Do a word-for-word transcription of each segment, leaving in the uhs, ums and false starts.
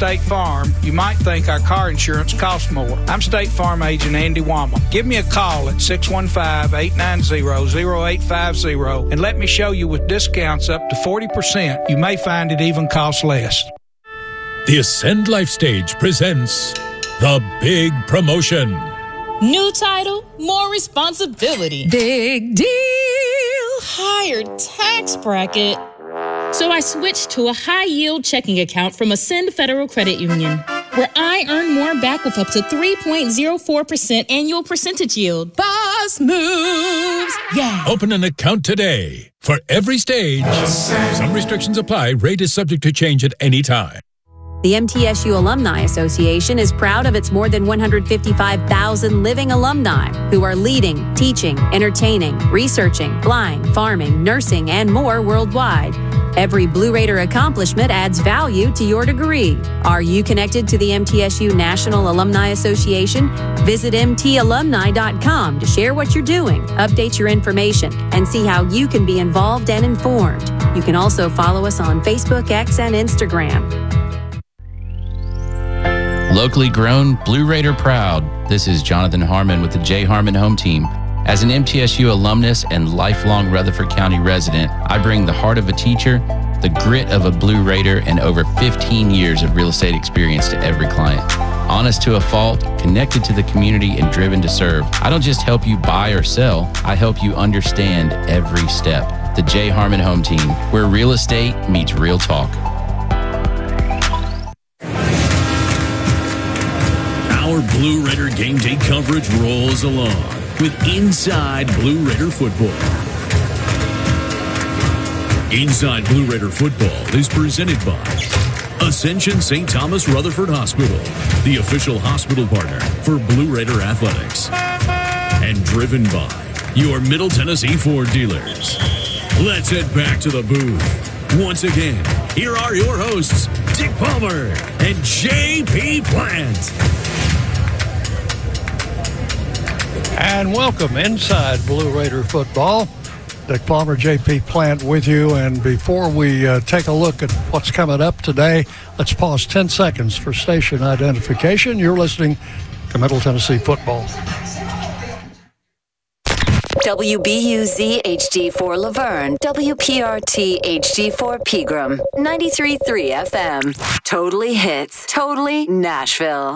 State Farm, you might think our car insurance costs more. I'm State Farm agent Andy Wama. Give me a call at six one five, eight nine zero, zero eight five zero and let me show you with discounts up to forty percent. You may find it even costs less. The Ascend Life Stage presents The Big Promotion. New title, more responsibility. Big deal. Higher tax bracket. So I switched to a high-yield checking account from Ascend Federal Credit Union, where I earn more back with up to three point zero four percent annual percentage yield. Boss moves. Yeah. Open an account today. For every stage, some restrictions apply. Rate is subject to change at any time. The M T S U Alumni Association is proud of its more than one hundred fifty-five thousand living alumni who are leading, teaching, entertaining, researching, flying, farming, nursing, and more worldwide. Every Blue Raider accomplishment adds value to your degree. Are you connected to the M T S U National Alumni Association? Visit m t alumni dot com to share what you're doing, update your information, and see how you can be involved and informed. You can also follow us on Facebook, X, and Instagram. Locally grown, Blue Raider proud. This is Jonathan Harmon with the J. Harmon Home Team. As an M T S U alumnus and lifelong Rutherford County resident, I bring the heart of a teacher, the grit of a Blue Raider, and over fifteen years of real estate experience to every client. Honest to a fault, connected to the community, and driven to serve. I don't just help you buy or sell, I help you understand every step. The J. Harmon Home Team, where real estate meets real talk. Our Blue Raider game day coverage rolls along with Inside Blue Raider Football. Inside Blue Raider Football is presented by Ascension Saint Thomas Rutherford Hospital, the official hospital partner for Blue Raider Athletics. And driven by your Middle Tennessee Ford dealers. Let's head back to the booth. Once again, here are your hosts, Dick Palmer and J P Plant. And welcome inside Blue Raider Football. Dick Palmer, J P Plant with you. And before we uh, take a look at what's coming up today, let's pause ten seconds for station identification. You're listening to Middle Tennessee Football. W B U Z H D for Laverne, W P R T H D for Pegram, ninety-three point three F M. Totally hits, totally Nashville.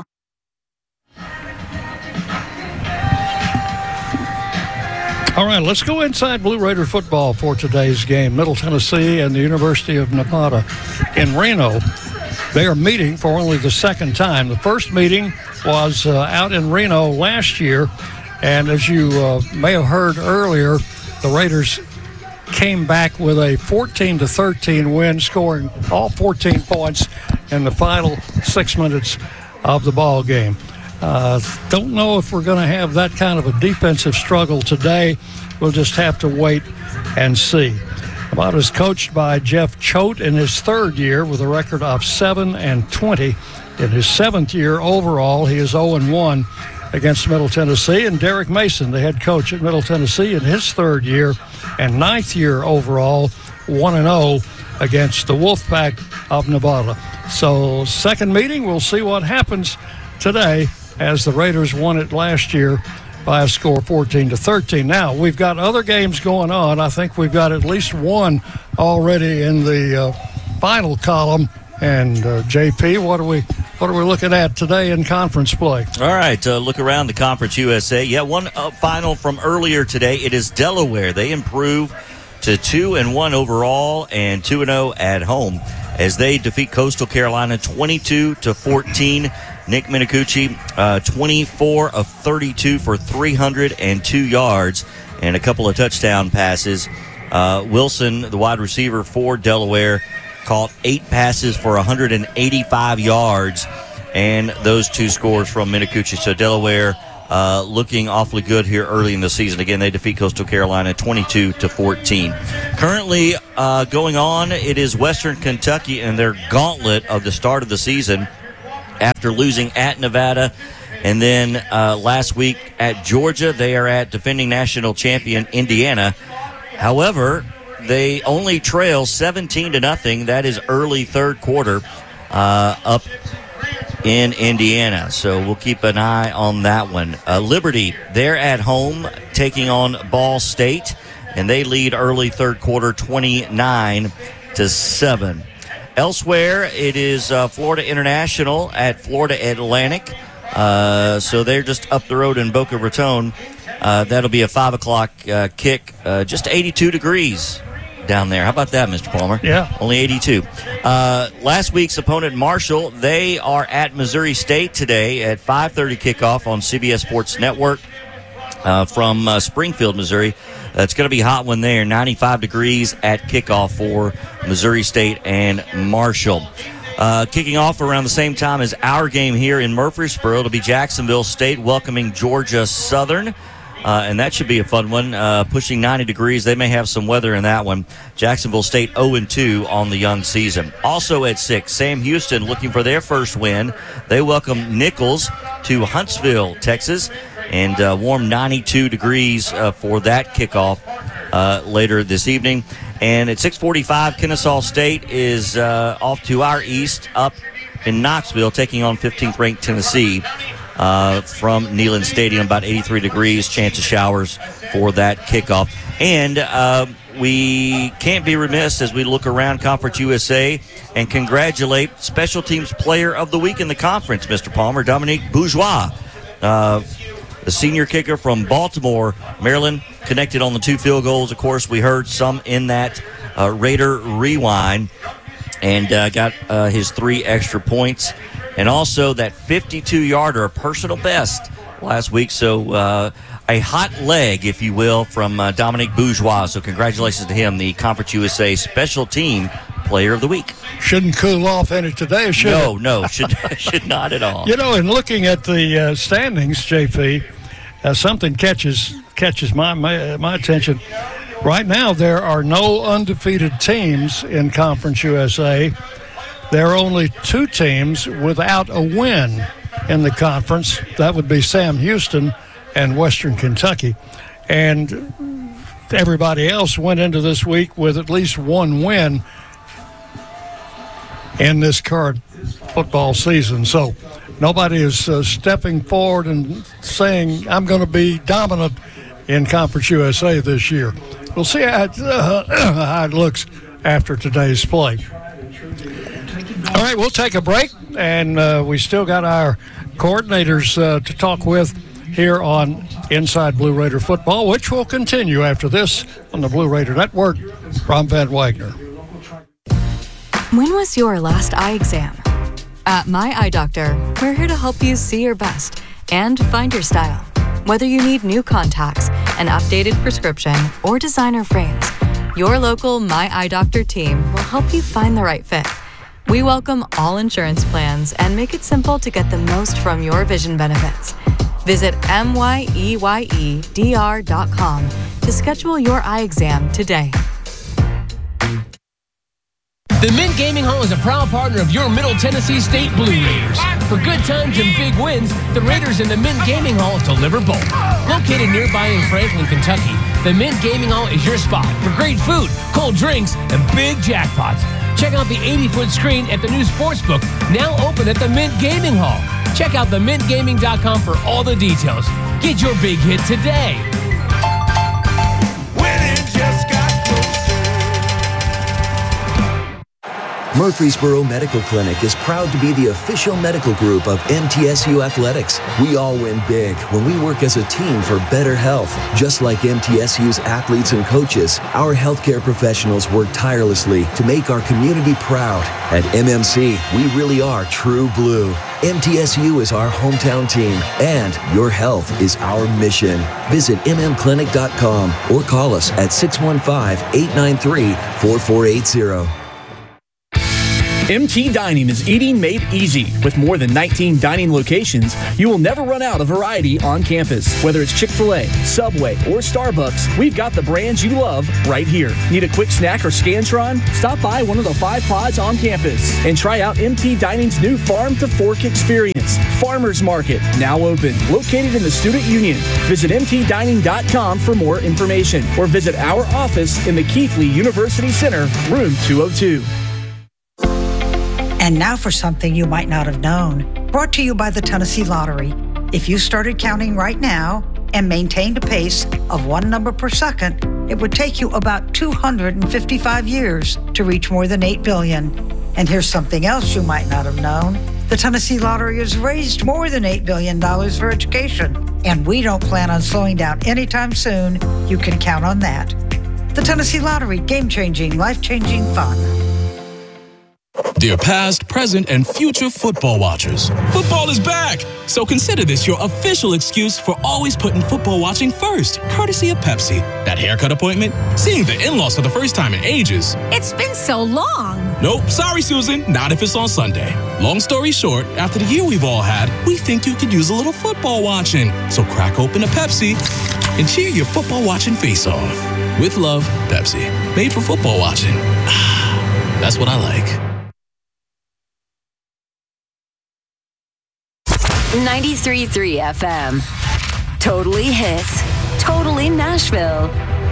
All right, let's go inside Blue Raider football for today's game. Middle Tennessee and the University of Nevada in Reno. They are meeting for only the second time. The first meeting was uh, out in Reno last year, and as you uh, may have heard earlier, the Raiders came back with a fourteen to thirteen win, scoring all fourteen points in the final six minutes of the ball game. Uh, don't know if we're going to have that kind of a defensive struggle today. We'll just have to wait and see. Nevada is coached by Jeff Choate in his third year with a record of seven and twenty. In his seventh year overall, he is oh and one against Middle Tennessee. And Derek Mason, the head coach at Middle Tennessee, in his third year and ninth year overall, one and oh against the Wolfpack of Nevada. So second meeting, we'll see what happens today, as the Raiders won it last year by a score fourteen to thirteen. Now, we've got other games going on. I think we've got at least one already in the uh, final column. And uh, J P, what are we what are we looking at today in conference play? All right, uh, look around the Conference U S A. Yeah, one uh, final from earlier today. It is Delaware. They improve to two and one overall and two and zero at home as they defeat Coastal Carolina twenty-two to fourteen. Nick Minicucci, uh, twenty-four of thirty-two for three hundred two yards and a couple of touchdown passes. Uh, Wilson, the wide receiver for Delaware, caught eight passes for one hundred eighty-five yards, and those two scores from Minicucci. So Delaware uh, looking awfully good here early in the season. Again, they defeat Coastal Carolina twenty-two to fourteen. Currently uh, going on, it is Western Kentucky and their gauntlet of the start of the season, after losing at Nevada. And then uh, last week at Georgia, they are at defending national champion Indiana. However, they only trail seventeen to nothing. That is early third quarter, uh, up in Indiana. So we'll keep an eye on that one. Uh, Liberty, they're at home taking on Ball State, and they lead early third quarter twenty-nine to seven. Elsewhere, it is uh, Florida International at Florida Atlantic. Uh, so they're just up the road in Boca Raton. Uh, that'll be a five o'clock uh, kick, uh, just eighty-two degrees down there. How about that, Mister Palmer? Yeah. Only eighty-two. Uh, last week's opponent, Marshall, they are at Missouri State today at five thirty kickoff on C B S Sports Network uh, from uh, Springfield, Missouri. Uh, it's going to be a hot one there, ninety-five degrees at kickoff for Missouri State and Marshall. Uh, kicking off around the same time as our game here in Murfreesboro, it'll be Jacksonville State welcoming Georgia Southern. Uh, and that should be a fun one, uh, pushing ninety degrees. They may have some weather in that one. Jacksonville State oh and two on the young season. Also at six, Sam Houston looking for their first win. They welcome Nichols to Huntsville, Texas, and uh, warm ninety-two degrees uh, for that kickoff uh, later this evening. And at six forty-five, Kennesaw State is uh, off to our east, up in Knoxville, taking on fifteenth-ranked Tennessee. Uh, from Neyland Stadium, about eighty-three degrees, chance of showers for that kickoff. And uh, we can't be remiss as we look around Conference U S A and congratulate Special Teams Player of the Week in the conference, Mister Palmer, Dominique Bourgeois, uh, the senior kicker from Baltimore, Maryland, connected on the two field goals. Of course, we heard some in that uh, Raider rewind, and uh, got uh, his three extra points. And also that fifty-two-yarder, a personal best last week. So uh, a hot leg, if you will, from uh, Dominique Bourgeois. So congratulations to him, the Conference U S A Special Team Player of the Week. Shouldn't cool off any today, should no, it? No, no, should, should not at all. You know, in looking at the uh, standings, J P, uh, something catches catches my, my my attention. Right now, there are no undefeated teams in Conference U S A. There are only two teams without a win in the conference. That would be Sam Houston and Western Kentucky. And everybody else went into this week with at least one win in this current football season. So nobody is uh, stepping forward and saying, I'm going to be dominant in Conference U S A this year. We'll see how it, uh, how it looks after today's play. All right, we'll take a break, and uh, we still got our coordinators uh, to talk with here on Inside Blue Raider Football, which will continue after this on the Blue Raider Network. Ron Van Wagner. When was your last eye exam? At My Eye Doctor, we're here to help you see your best and find your style. Whether you need new contacts, an updated prescription, or designer frames, your local My Eye Doctor team will help you find the right fit. We welcome all insurance plans and make it simple to get the most from your vision benefits. Visit M Y E Y E D R dot com to schedule your eye exam today. The Mint Gaming Hall is a proud partner of your Middle Tennessee State Blue Raiders. For good times and big wins, the Raiders in the Mint Gaming Hall deliver both. Located nearby in Franklin, Kentucky, the Mint Gaming Hall is your spot for great food, cold drinks, and big jackpots. Check out the eighty-foot screen at the new sportsbook, now open at the Mint Gaming Hall. Check out the mint gaming dot com for all the details. Get your big hit today. Winning just got Murfreesboro Medical Clinic is proud to be the official medical group of M T S U Athletics. We all win big when we work as a team for better health. Just like M T S U's athletes and coaches, our healthcare professionals work tirelessly to make our community proud. At M M C, we really are true blue. M T S U is our hometown team, and your health is our mission. Visit m m clinic dot com or call us at six one five, eight nine three, four four eight zero. M T Dining is eating made easy. With more than nineteen dining locations, you will never run out of variety on campus. Whether it's Chick-fil-A, Subway, or Starbucks, we've got the brands you love right here. Need a quick snack or Scantron? Stop by one of the five pods on campus and try out M T Dining's new Farm to Fork experience. Farmers Market, now open, located in the Student Union. Visit m t dining dot com for more information or visit our office in the Keithley University Center, room two oh two. And now for something you might not have known. Brought to you by the Tennessee Lottery. If you started counting right now and maintained a pace of one number per second, it would take you about two hundred fifty-five years to reach more than eight billion. And here's something else you might not have known. The Tennessee Lottery has raised more than eight billion dollars for education, and we don't plan on slowing down anytime soon. You can count on that. The Tennessee Lottery, game-changing, life-changing fun. Dear past, present, and future football watchers, football is back! So consider this your official excuse for always putting football watching first, courtesy of Pepsi. That haircut appointment? Seeing the in-laws for the first time in ages? It's been so long. Nope, sorry, Susan, not if it's on Sunday. Long story short, after the year we've all had, we think you could use a little football watching. So crack open a Pepsi and cheer your football watching face off. With love, Pepsi. Made for football watching. That's what I like. ninety-three point three F M. Totally hits. Totally Nashville.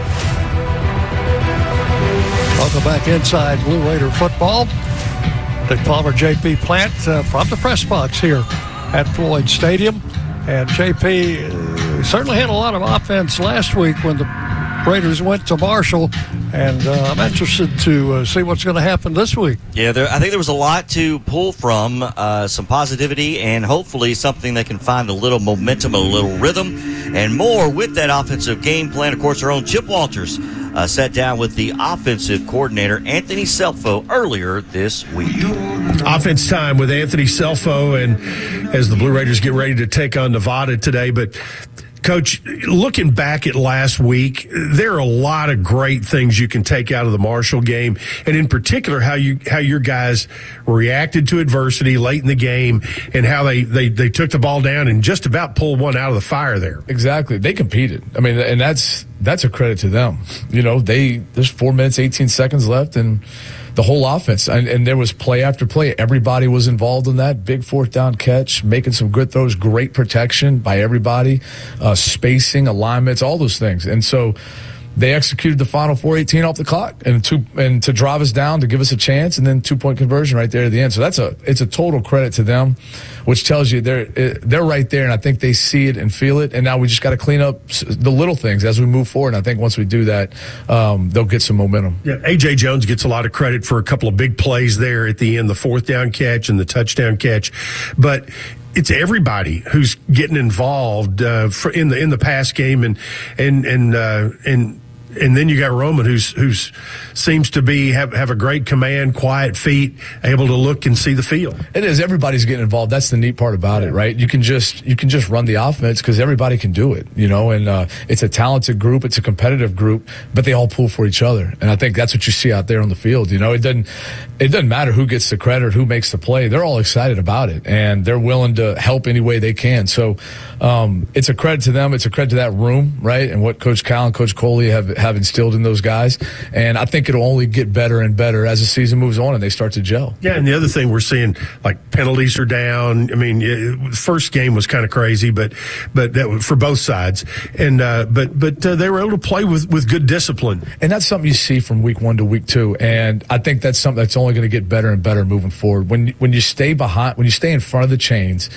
Welcome back inside Blue Raider football. Dick Palmer, J P Plant uh, from the press box here at Floyd Stadium. And J P uh, certainly had a lot of offense last week when the Raiders went to Marshall, and uh, I'm interested to uh, see what's going to happen this week. Yeah, there, I think there was a lot to pull from, uh, some positivity, and hopefully something that can find a little momentum, a little rhythm, and more with that offensive game plan. Of course, our own Chip Walters uh, sat down with the offensive coordinator, Anthony Selfo, earlier this week. Offense time with Anthony Selfo, and as the Blue Raiders get ready to take on Nevada today, but Coach, looking back at last week, there are a lot of great things you can take out of the Marshall game, and in particular, how you how your guys reacted to adversity late in the game, and how they, they, they took the ball down and just about pulled one out of the fire there. Exactly. They competed. I mean, and that's that's a credit to them. You know, they there's four minutes, eighteen seconds left, and the whole offense, and, and there was play after play. Everybody was involved in that. Big fourth down catch, making some good throws, great protection by everybody, uh, spacing, alignments, all those things. And so they executed the final four eighteen off the clock, and two and to drive us down, to give us a chance, and then two point conversion right there at the end. So that's a it's a total credit to them, which tells you they're they're right there, and I think they see it and feel it. And now we just got to clean up the little things as we move forward. And I think once we do that, um, they'll get some momentum. Yeah, A J Jones gets a lot of credit for a couple of big plays there at the end, the fourth down catch and the touchdown catch, but it's everybody who's getting involved uh, for in the in the pass game, and and and uh, and. And then you got Roman, who's who's seems to be have, have a great command, quiet feet, able to look and see the field. It is. Everybody's getting involved. That's the neat part about it, right? You can just you can just run the offense because everybody can do it, you know. And uh, it's a talented group, it's a competitive group, but they all pull for each other. And I think that's what you see out there on the field. You know, it doesn't it doesn't matter who gets the credit or who makes the play. They're all excited about it, and they're willing to help any way they can. So um, it's a credit to them. It's a credit to that room, right? And what Coach Cal and Coach Coley have. have instilled in those guys, and I think it'll only get better and better as the season moves on and they start to gel. Yeah, and the other thing we're seeing, like penalties are down. I mean, it, the first game was kind of crazy, but but that was for both sides, and uh, but but uh, they were able to play with, with good discipline, and that's something you see from week one to week two, and I think that's something that's only going to get better and better moving forward. When when you stay behind, when you stay in front of the chains,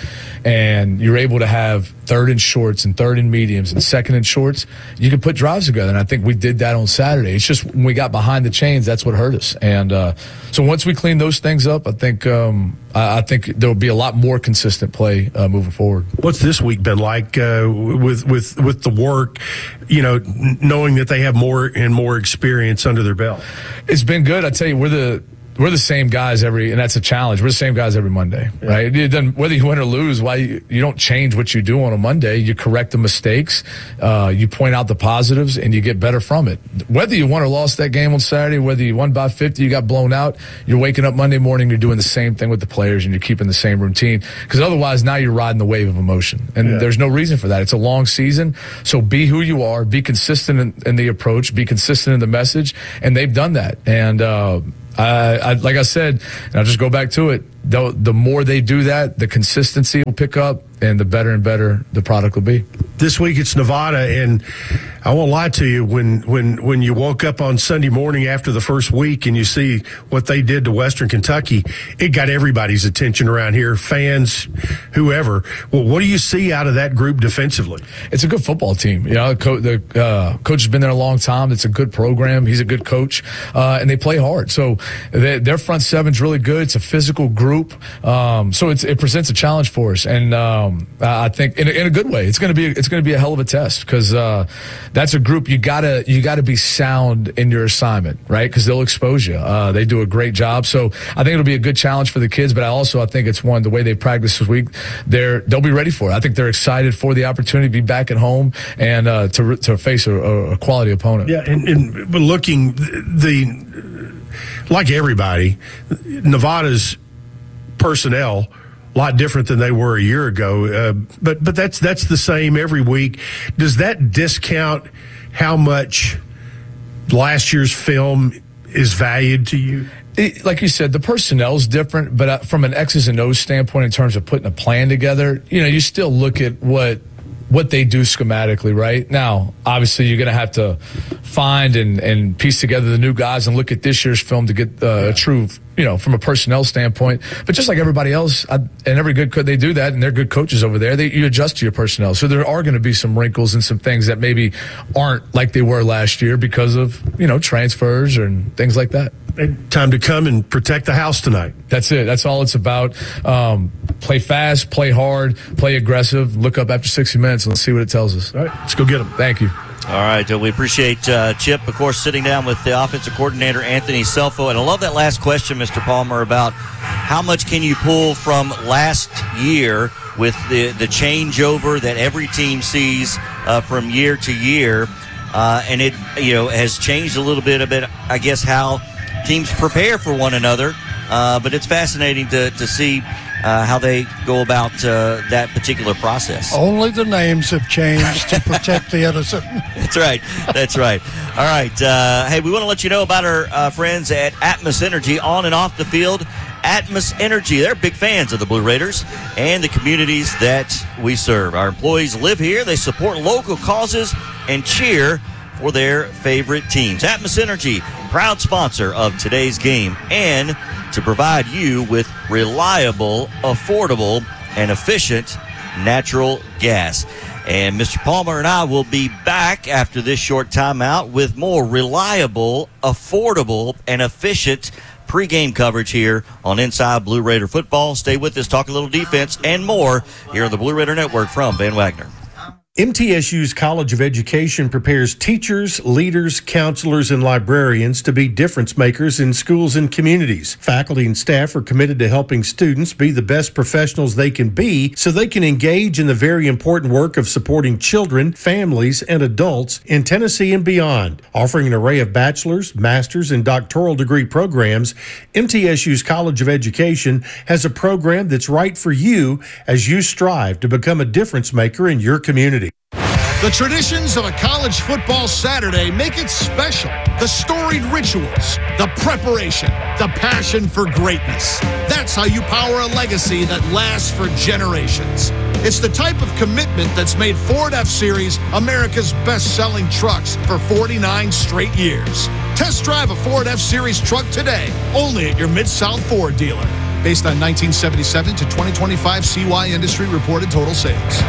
and you're able to have third and shorts and third and mediums and second and shorts, you can put drives together, and I think we did that on Saturday. It's just when we got behind the chains, that's what hurt us. And uh, so once we clean those things up, I think um, I, I think there will be a lot more consistent play uh, moving forward. What's this week been like uh, with with with the work? You know, knowing that they have more and more experience under their belt. It's been good. I tell you, we're the. We're the same guys every, and that's a challenge. We're the same guys every Monday, yeah. right? It doesn't, whether you win or lose, why you, you don't change what you do on a Monday. You correct the mistakes, uh, you point out the positives, and you get better from it. Whether you won or lost that game on Saturday, whether you won by fifty, you got blown out, you're waking up Monday morning, you're doing the same thing with the players, and you're keeping the same routine. Because otherwise, now you're riding the wave of emotion, and yeah. there's no reason for that. It's a long season, so be who you are, be consistent in, in the approach, be consistent in the message, and they've done that. And uh, Uh, I, like I said, and I'll just go back to it, the, the more they do that, the consistency will pick up, and the better and better the product will be. This week it's Nevada, and I won't lie to you, when, when, when you woke up on Sunday morning after the first week and you see what they did to Western Kentucky, it got everybody's attention around here, fans, whoever. Well, what do you see out of that group defensively? It's a good football team. You know, co- the uh, coach has been there a long time. It's a good program. He's a good coach, uh, and they play hard. So they, their front seven's really good. It's a physical group. Um, so it's, it presents a challenge for us. And um, I think in a, in a good way, it's going to be it's going to be a hell of a test because uh, that's a group you gotta you gotta be sound in your assignment, right? Because they'll expose you. Uh, they do a great job. So I think it'll be a good challenge for the kids. But I also I think it's one the way they practice this week. They're they'll be ready for it. I think they're excited for the opportunity to be back at home and uh, to to face a, a quality opponent. Yeah, and, and but looking the like everybody, Nevada's personnel a lot different than they were a year ago, uh, but but that's that's the same every week. Does that discount how much last year's film is valued to you? It, like you said, the personnel's different, but uh, from an X's and O's standpoint, in terms of putting a plan together, you know, you still look at what what they do schematically, right? Now, obviously, you're going to have to find and, and piece together the new guys and look at this year's film to get uh, a true, you know, from a personnel standpoint. But just like everybody else, I, and every good coach, they do that, and they're good coaches over there. They, you adjust to your personnel. So there are going to be some wrinkles and some things that maybe aren't like they were last year because of, you know, transfers and things like that. Time to come and protect the house tonight. That's it. That's all it's about. Um, play fast, play hard, play aggressive. Look up after sixty minutes and let's see what it tells us. All right, let's go get them. Thank you. All right, uh, we appreciate uh, Chip, of course, sitting down with the offensive coordinator, Anthony Selfo. And I love that last question, Mister Palmer, about how much can you pull from last year with the, the changeover that every team sees uh, from year to year. Uh, and it, you know, has changed a little bit, a bit, I guess, how teams prepare for one another, uh, but it's fascinating to, to see uh, how they go about uh, that particular process. Only the names have changed to protect the innocent. That's right. That's right. All right. Uh, hey, we want to let you know about our uh, friends at Atmos Energy on and off the field. Atmos Energy, they're big fans of the Blue Raiders and the communities that we serve. Our employees live here. They support local causes and cheer for their favorite teams. Atmos Energy, proud sponsor of today's game, and to provide you with reliable, affordable, and efficient natural gas. And Mister Palmer and I will be back after this short timeout with more reliable, affordable, and efficient pregame coverage here on Inside Blue Raider Football. Stay with us, talk a little defense and more here on the Blue Raider Network from Van Wagner. M T S U's College of Education prepares teachers, leaders, counselors, and librarians to be difference makers in schools and communities. Faculty and staff are committed to helping students be the best professionals they can be so they can engage in the very important work of supporting children, families, and adults in Tennessee and beyond. Offering an array of bachelor's, master's, and doctoral degree programs, M T S U's College of Education has a program that's right for you as you strive to become a difference maker in your community. The traditions of a college football Saturday make it special. The storied rituals, the preparation, the passion for greatness. That's how you power a legacy that lasts for generations. It's the type of commitment that's made Ford F-Series America's best-selling trucks for forty-nine straight years. Test drive a Ford F-Series truck today, only at your Mid-South Ford dealer. Based on nineteen seventy-seven to twenty twenty-five C Y Industry reported total sales.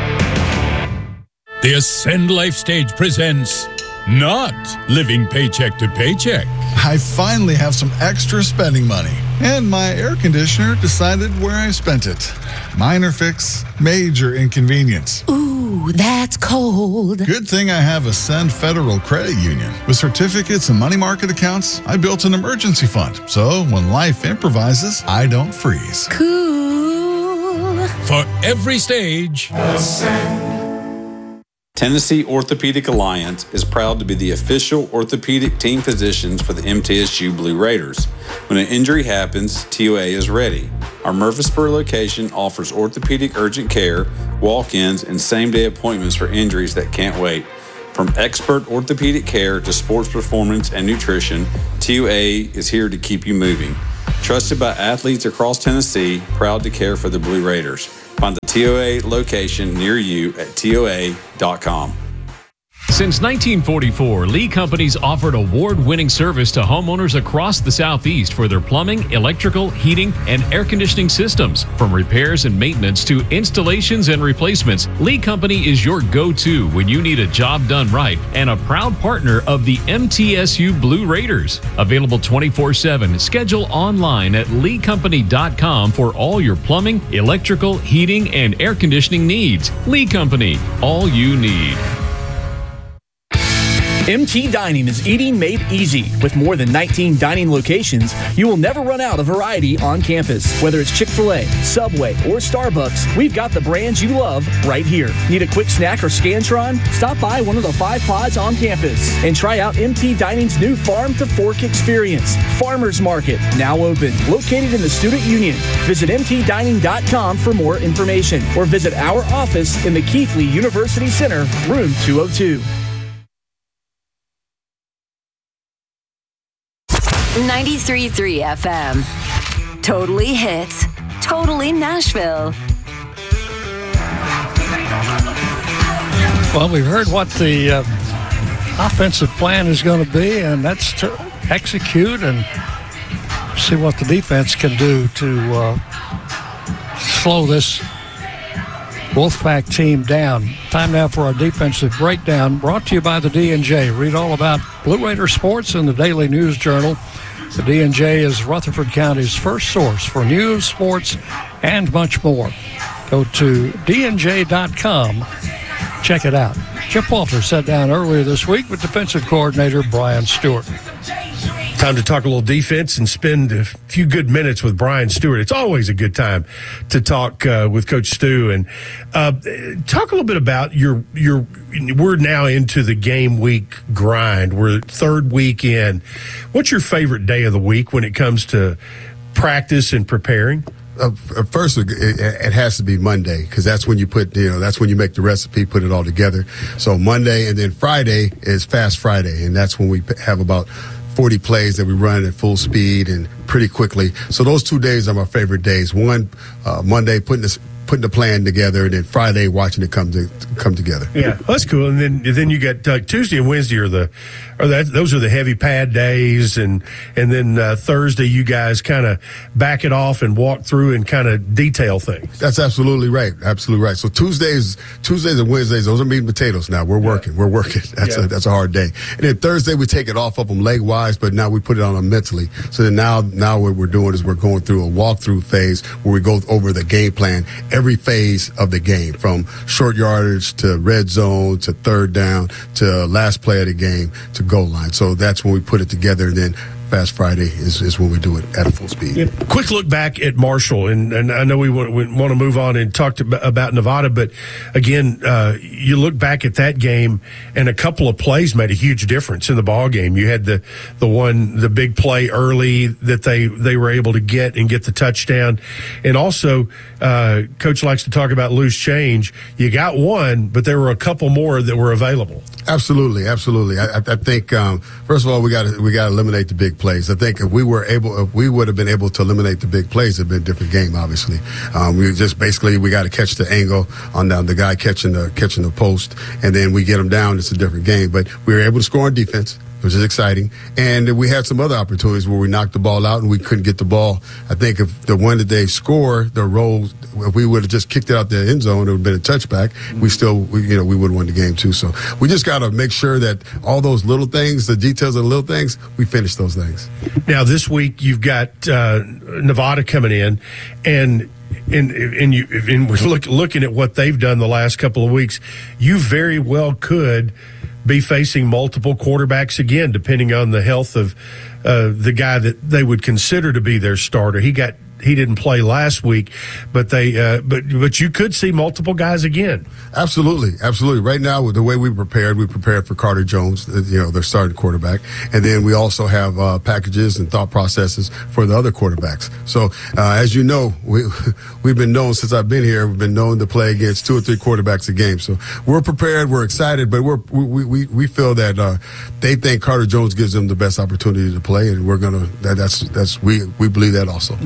The Ascend Life Stage presents Not Living Paycheck to Paycheck. I finally have some extra spending money, and my air conditioner decided where I spent it. Minor fix, major inconvenience. Ooh, that's cold. Good thing I have Ascend Federal Credit Union. With certificates and money market accounts, I built an emergency fund. So when life improvises, I don't freeze. Cool. For every stage, Ascend. Tennessee Orthopedic Alliance is proud to be the official orthopedic team physicians for the M T S U Blue Raiders. When an injury happens, T O A is ready. Our Murfreesboro location offers orthopedic urgent care, walk-ins, and same-day appointments for injuries that can't wait. From expert orthopedic care to sports performance and nutrition, T O A is here to keep you moving. Trusted by athletes across Tennessee, proud to care for the Blue Raiders. Find the T O A location near you at T O A dot com. Since nineteen forty-four, Lee Companies offered award-winning service to homeowners across the Southeast for their plumbing, electrical, heating, and air conditioning systems. From repairs and maintenance to installations and replacements, Lee Company is your go-to when you need a job done right and a proud partner of the M T S U Blue Raiders. Available twenty-four seven. Schedule online at lee company dot com for all your plumbing, electrical, heating, and air conditioning needs. Lee Company, all you need. M T Dining is eating made easy. With more than nineteen dining locations, you will never run out of variety on campus. Whether it's Chick-fil-A, Subway, or Starbucks, we've got the brands you love right here. Need a quick snack or Scantron? Stop by one of the five pods on campus and try out M T Dining's new Farm to Fork experience. Farmers Market, now open, located in the Student Union. Visit m t dining dot com for more information or visit our office in the Keithley University Center, room two oh two. ninety-three point three F M. Totally hits. Totally Nashville. Well, we've heard what the uh, offensive plan is going to be, and that's to execute and see what the defense can do to uh, slow this Wolfpack team down. Time now for our defensive breakdown, brought to you by the D and J. Read all about Blue Raider sports in the Daily News Journal. The D and J is Rutherford County's first source for news, sports, and much more. Go to d n j dot com. Check it out. Chip Walter sat down earlier this week with defensive coordinator Brian Stewart. Time to talk a little defense and spend a few good minutes with Brian Stewart. It's always a good time to talk uh, with Coach Stu. And uh, talk a little bit about your your. We're now into the game week grind. We're third week in. What's your favorite day of the week when it comes to practice and preparing? Uh, first, it, it has to be Monday, because that's when you put, you know, that's when you make the recipe, put it all together. So Monday, and then Friday is Fast Friday, and that's when we have about forty plays that we run at full speed and pretty quickly. So those two days are my favorite days. One, uh, Monday, putting this. putting the plan together, and then Friday watching it come to come together. Yeah, well, that's cool. And then then you got uh, Tuesday and Wednesday are the are that those are the heavy pad days, and and then uh, Thursday you guys kind of back it off and walk through and kind of detail things. That's absolutely right. Absolutely right. So Tuesdays, Tuesdays and Wednesdays, those are meat and potatoes. Now we're working. Yeah. We're working. That's yeah. a that's a hard day. And then Thursday we take it off of them leg wise, but now we put it on them mentally. So then now now what we're doing is we're going through a walkthrough phase where we go over the game plan. Every phase of the game, from short yardage to red zone to third down to last play of the game to goal line. So that's when we put it together, and then Fast Friday is, is when we do it at full speed. Yeah. Quick look back at Marshall, and, and I know we want, we want to move on and talk to, about Nevada, but again, uh, you look back at that game, and a couple of plays made a huge difference in the ball game. You had the the one, the big play early that they, they were able to get and get the touchdown, and also uh, Coach likes to talk about loose change. You got one, but there were a couple more that were available. Absolutely, absolutely. I, I think um, first of all, we got we got to eliminate the big plays. I think if we were able, if we would have been able to eliminate the big plays, it'd been a different game. Obviously, um, we just basically we got to catch the angle on the, the guy catching the catching the post, and then we get him down. It's a different game. But we were able to score on defense, which is exciting. And we had some other opportunities where we knocked the ball out and we couldn't get the ball. I think if the one that they score, the roll, if we would have just kicked it out the end zone, it would have been a touchback. We still, we, you know, we would have won the game too. So we just got to make sure that all those little things, the details of the little things, we finish those things. Now this week you've got uh, Nevada coming in, and And and you and we're look, looking at what they've done the last couple of weeks. You very well could be facing multiple quarterbacks again, depending on the health of uh, the guy that they would consider to be their starter. He got he didn't play last week, but they uh, but but you could see multiple guys again. Absolutely, absolutely. Right now, with the way we prepared, we prepared for Carter Jones, you know, their starting quarterback, and then we also have uh, packages and thought processes for the other quarterbacks. So, uh, as you know, we we've been known since I've been here. We've been known to play against two or three quarterbacks a game. So we're prepared, we're excited, but we're we we, we feel that uh, they think Carter Jones gives them the best opportunity to play, and we're gonna that, that's that's we we believe that also. Last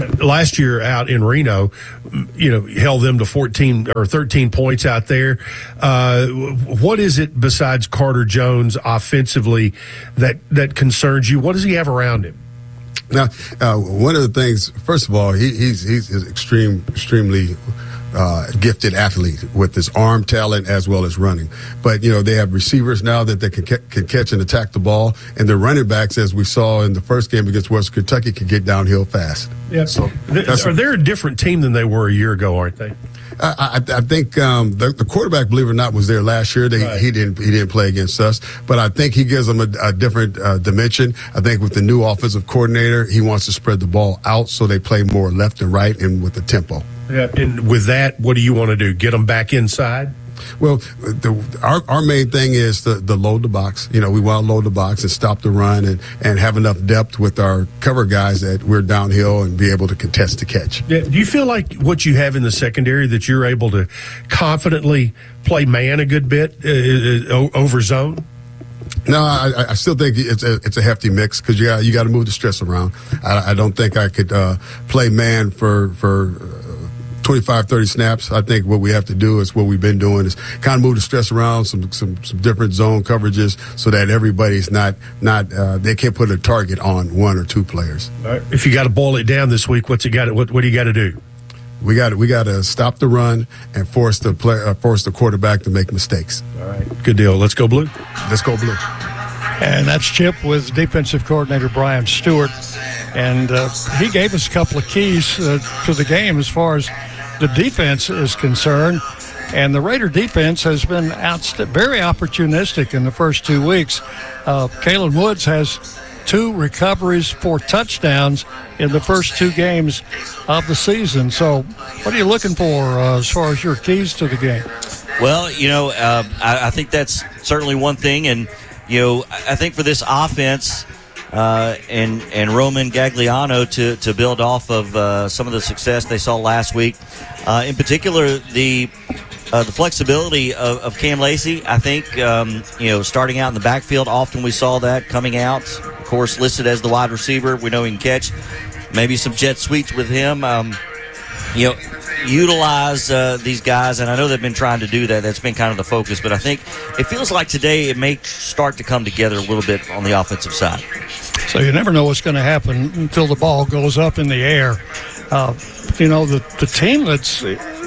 last year out in Reno, you know, held them to fourteen or thirteen points out there. Uh, what is it besides Carter Jones offensively that, that concerns you? What does he have around him? Now, uh, one of the things, first of all, he, he's he's an extreme, extremely uh, gifted athlete with his arm talent as well as running. But, you know, they have receivers now that they can, ca- can catch and attack the ball, and the running backs, as we saw in the first game against Western Kentucky, can get downhill fast. Yeah. So are they a different team than they were a year ago, aren't they? I, I, I think um, the, the quarterback, believe it or not, was there last year. They, right. He didn't he didn't play against us, but I think he gives them a, a different uh, dimension. I think with the new offensive coordinator, he wants to spread the ball out so they play more left and right and with the tempo. Yeah. And with that, what do you want to do? Get them back inside? Well, the, our our main thing is to, to load the box. You know, we want to load the box and stop the run and, and have enough depth with our cover guys that we're downhill and be able to contest the catch. Yeah. Do you feel like what you have in the secondary that you're able to confidently play man a good bit uh, over zone? No, I, I still think it's a, it's a hefty mix because you got you got to move the stress around. I, I don't think I could uh, play man for for. Uh, twenty-five, thirty snaps. I think what we have to do is what we've been doing is kind of move the stress around, some some, some different zone coverages so that everybody's not, not uh, they can't put a target on one or two players. All right. If you got to boil it down this week, what's it got? What, what do you got to do? We got we got to stop the run and force the play, uh, force the quarterback to make mistakes. All right. Good deal. Let's go blue. Let's go blue. And that's Chip with defensive coordinator Brian Stewart. And uh, he gave us a couple of keys uh, to the game as far as the defense is concerned. And the Raider defense has been outst- very opportunistic in the first two weeks. Uh, Kalen Woods has two recoveries for touchdowns in the first two games of the season. So what are you looking for uh, as far as your keys to the game? Well, you know, uh, I, I think that's certainly one thing. And, you know, I think for this offense, Uh, and and Roman Gagliano to, to build off of uh, some of the success they saw last week. Uh, in particular, the uh, the flexibility of, of Cam Lacey, I think, um, you know, starting out in the backfield, often we saw that coming out. Of course, listed as the wide receiver. We know he can catch. Maybe some jet sweeps with him. Um, you know, utilize uh, these guys, and I know they've been trying to do that. That's been kind of the focus. But I think it feels like today it may start to come together a little bit on the offensive side. So you never know what's going to happen until the ball goes up in the air. Uh, you know, the, the team that's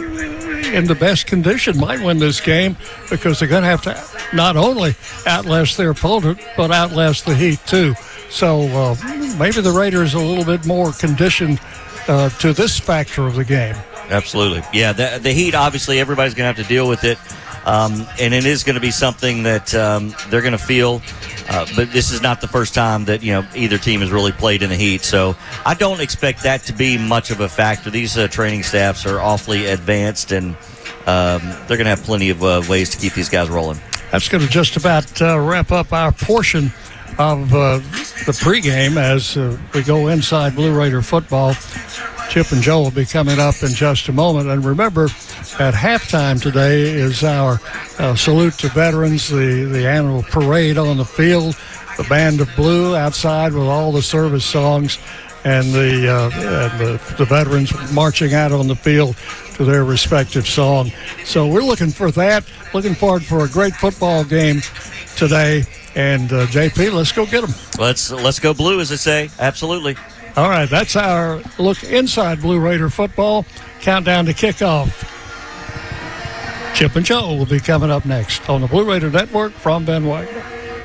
in the best condition might win this game because they're going to have to not only outlast their opponent, but outlast the Heat too. So uh, maybe the Raiders are a little bit more conditioned uh, to this factor of the game. Absolutely. Yeah, the, the Heat, obviously, everybody's going to have to deal with it. Um, and it is going to be something that um, they're going to feel. Uh, but this is not the first time that, you know, either team has really played in the heat. So I don't expect that to be much of a factor. These uh, training staffs are awfully advanced, and um, they're going to have plenty of uh, ways to keep these guys rolling. That's going to just about uh, wrap up our portion of uh, the pregame as uh, we go inside Blue Raider football. Chip and Joe will be coming up in just a moment. And remember, at halftime today is our uh, salute to veterans, the, the annual parade on the field, the Band of Blue outside with all the service songs, and the, uh, and the, the veterans marching out on the field to their respective song. So we're looking for that, looking forward for a great football game today. And uh, J P, let's go get them. Let's, let's go blue, as they say. Absolutely. All right, that's our look inside Blue Raider football. Countdown to kickoff. Chip and Joe will be coming up next on the Blue Raider Network from Ben Wagner.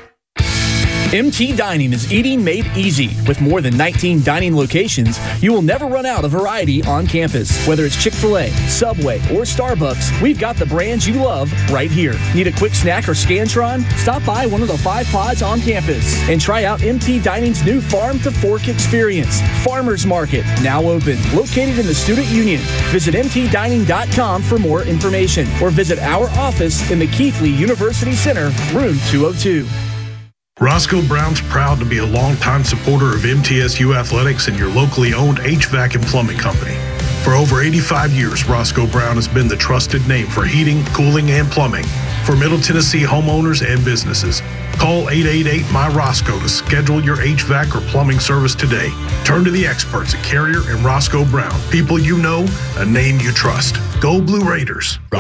M T Dining is eating made easy. With more than nineteen dining locations, you will never run out of variety on campus. Whether it's Chick-fil-A, Subway, or Starbucks, we've got the brands you love right here. Need a quick snack or Scantron? Stop by one of the five pods on campus and try out M T Dining's new Farm to Fork experience. Farmers Market, now open, located in the Student Union. Visit M T dining dot com for more information or visit our office in the Keithley University Center, room two oh two. Roscoe Brown's proud to be a longtime supporter of M T S U Athletics and your locally owned H V A C and plumbing company. For over eighty-five years, Roscoe Brown has been the trusted name for heating, cooling, and plumbing. for Middle Tennessee homeowners and businesses. Call eight eight eight, M Y, Roscoe to schedule your H V A C or plumbing service today. Turn to the experts at Carrier and Roscoe Brown. People you know, a name you trust. Go Blue Raiders.